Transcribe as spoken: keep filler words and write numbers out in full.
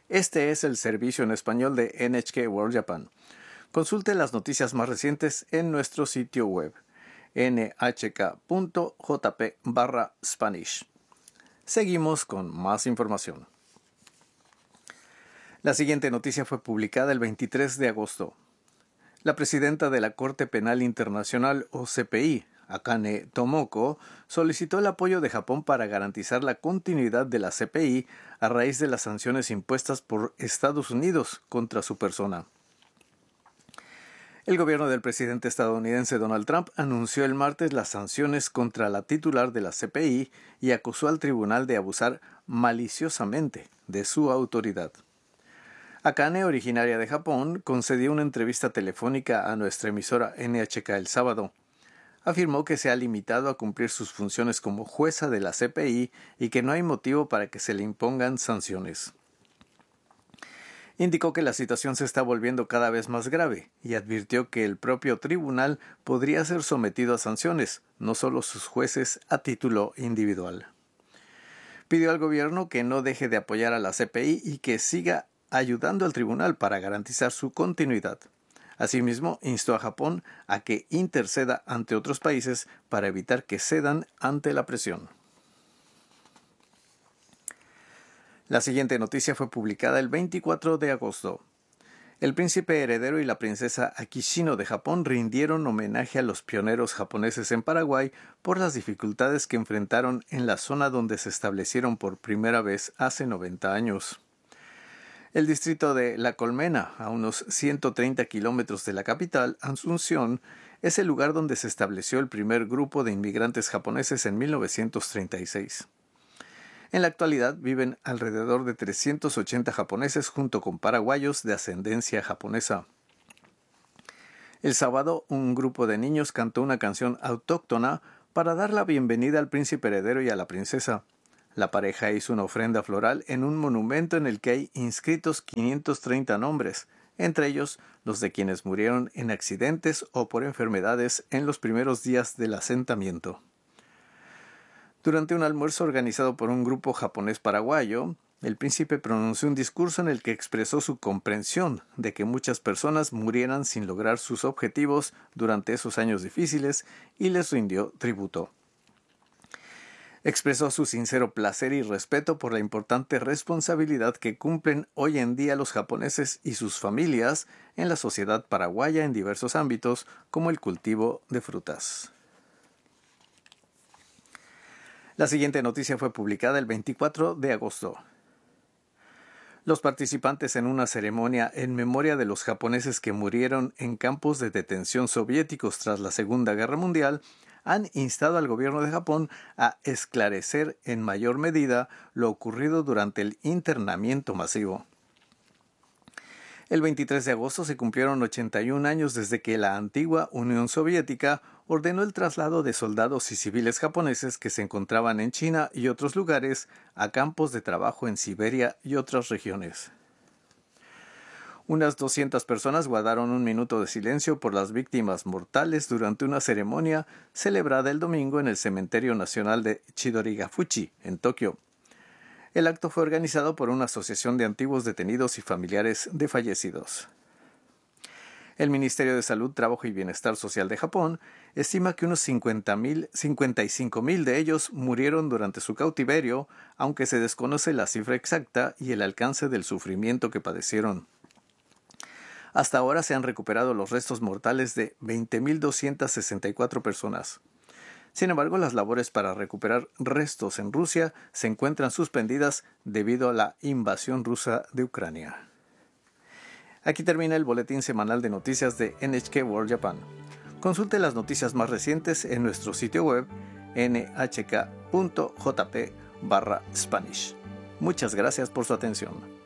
Este es el servicio en español de N H K World Japan. Consulte las noticias más recientes en nuestro sitio web n h k punto j p barra spanish. Seguimos con más información. La siguiente noticia fue publicada el veintitrés de agosto. La presidenta de la Corte Penal Internacional o C P I, Akane Tomoko, solicitó el apoyo de Japón para garantizar la continuidad de la C P I a raíz de las sanciones impuestas por Estados Unidos contra su persona. El gobierno del presidente estadounidense Donald Trump anunció el martes las sanciones contra la titular de la C P I y acusó al tribunal de abusar maliciosamente de su autoridad. Akane, originaria de Japón, concedió una entrevista telefónica a nuestra emisora N H K el sábado. Afirmó que se ha limitado a cumplir sus funciones como jueza de la C P I y que no hay motivo para que se le impongan sanciones. Indicó que la situación se está volviendo cada vez más grave y advirtió que el propio tribunal podría ser sometido a sanciones, no solo sus jueces a título individual. Pidió al gobierno que no deje de apoyar a la C P I y que siga ayudando al tribunal para garantizar su continuidad. Asimismo, instó a Japón a que interceda ante otros países para evitar que cedan ante la presión. La siguiente noticia fue publicada el veinticuatro de agosto. El príncipe heredero y la princesa Akishino de Japón rindieron homenaje a los pioneros japoneses en Paraguay por las dificultades que enfrentaron en la zona donde se establecieron por primera vez hace noventa años. El distrito de La Colmena, a unos ciento treinta kilómetros de la capital, Asunción, es el lugar donde se estableció el primer grupo de inmigrantes japoneses en mil novecientos treinta y seis. En la actualidad viven alrededor de trescientos ochenta japoneses junto con paraguayos de ascendencia japonesa. El sábado, un grupo de niños cantó una canción autóctona para dar la bienvenida al príncipe heredero y a la princesa. La pareja hizo una ofrenda floral en un monumento en el que hay inscritos quinientos treinta nombres, entre ellos los de quienes murieron en accidentes o por enfermedades en los primeros días del asentamiento. Durante un almuerzo organizado por un grupo japonés paraguayo, el príncipe pronunció un discurso en el que expresó su comprensión de que muchas personas murieran sin lograr sus objetivos durante esos años difíciles y les rindió tributo. Expresó su sincero placer y respeto por la importante responsabilidad que cumplen hoy en día los japoneses y sus familias en la sociedad paraguaya en diversos ámbitos, como el cultivo de frutas. La siguiente noticia fue publicada el veinticuatro de agosto. Los participantes en una ceremonia en memoria de los japoneses que murieron en campos de detención soviéticos tras la Segunda Guerra Mundial han instado al gobierno de Japón a esclarecer en mayor medida lo ocurrido durante el internamiento masivo. El veintitrés de agosto se cumplieron ochenta y un años desde que la antigua Unión Soviética ordenó el traslado de soldados y civiles japoneses que se encontraban en China y otros lugares a campos de trabajo en Siberia y otras regiones. Unas doscientas personas guardaron un minuto de silencio por las víctimas mortales durante una ceremonia celebrada el domingo en el Cementerio Nacional de Chidorigafuchi, en Tokio. El acto fue organizado por una asociación de antiguos detenidos y familiares de fallecidos. El Ministerio de Salud, Trabajo y Bienestar Social de Japón estima que unos cincuenta mil, cincuenta y cinco mil de ellos murieron durante su cautiverio, aunque se desconoce la cifra exacta y el alcance del sufrimiento que padecieron. Hasta ahora se han recuperado los restos mortales de veinte mil doscientas sesenta y cuatro personas. Sin embargo, las labores para recuperar restos en Rusia se encuentran suspendidas debido a la invasión rusa de Ucrania. Aquí termina el boletín semanal de noticias de N H K World Japan. Consulte las noticias más recientes en nuestro sitio web n h k punto j p barra spanish. Muchas gracias por su atención.